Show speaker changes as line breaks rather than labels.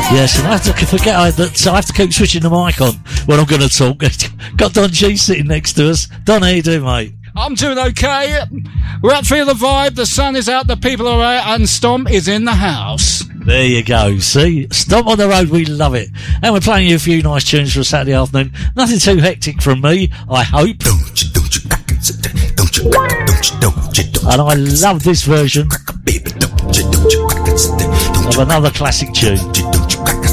Yes, and I have to forget that I have to keep switching the mic on when I'm going to talk. Got Don G sitting next to us. Don, how you doing, mate?
I'm doing okay. We're at Feel the Vibe. The sun is out, the people are out, and Stomp is in the house.
There you go. See? Stomp on the road, we love it. And we're playing you a few nice tunes for a Saturday afternoon. Nothing too hectic from me, I hope. And I love this version of another classic tune.